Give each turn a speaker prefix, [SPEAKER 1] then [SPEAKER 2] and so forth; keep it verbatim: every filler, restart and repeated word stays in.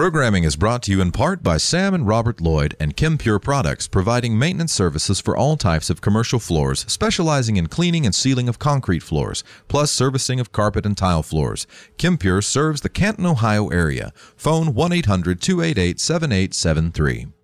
[SPEAKER 1] Programming is brought to you in part by Sam and Robert Lloyd and ChemPure Products, providing maintenance services for all types of commercial floors, specializing in cleaning and sealing of concrete floors, plus servicing of carpet and tile floors. ChemPure serves the Canton, Ohio area. Phone one eight hundred, two eight eight, seven eight seven three.